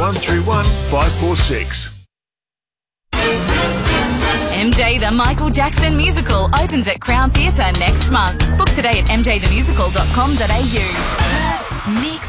131 546. MJ the Michael Jackson Musical opens at Crown Theatre next month. Book today at mjthemusical.com.au. That's Mix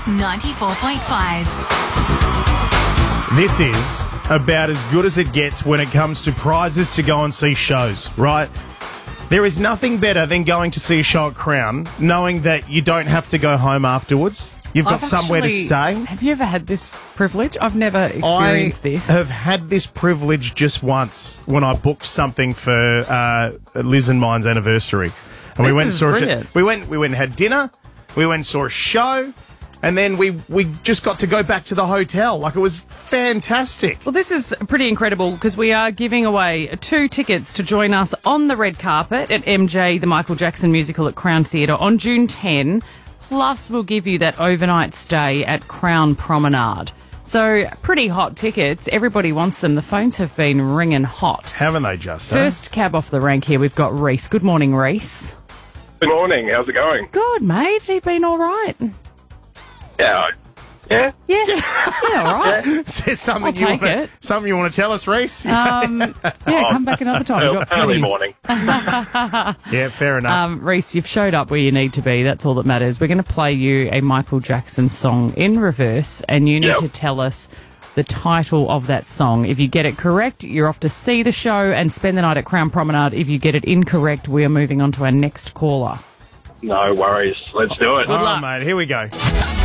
94.5. This is about as good as it gets when it comes to prizes to go and see shows, right? There is nothing better than going to see a show at Crown, knowing that you don't have to go home afterwards. You've got somewhere to stay. Have you ever had this privilege? I've never experienced this. I have had this privilege just once when I booked something for Liz and mine's anniversary. And we went and saw we went and had dinner, we went and saw a show, and then we just got to go back to the hotel. Like, it was fantastic. Well, this is pretty incredible because we are giving away 2 tickets to join us on the red carpet at MJ, the Michael Jackson Musical at Crown Theatre on June 10. Plus, we'll give you that overnight stay at Crown Promenade. So, pretty hot tickets. Everybody wants them. The phones have been ringing hot. Haven't they just? First cab off the rank here, we've got Reese. Good morning, Reese. Good morning. How's it going? Good, mate. You've been all right. Yeah. Yeah? Yeah, all right. Is there something I'll take it. Something you want to tell us, Reese? Yeah, come back another time. We've got Early plenty. morning. Yeah, fair enough. Reese, you've showed up where you need to be. That's all that matters. We're going to play you a Michael Jackson song in reverse, and you need to tell us the title of that song. If you get it correct, you're off to see the show and spend the night at Crown Promenade. If you get it incorrect, we are moving on to our next caller. No worries. Let's do it. All right, mate, here we go.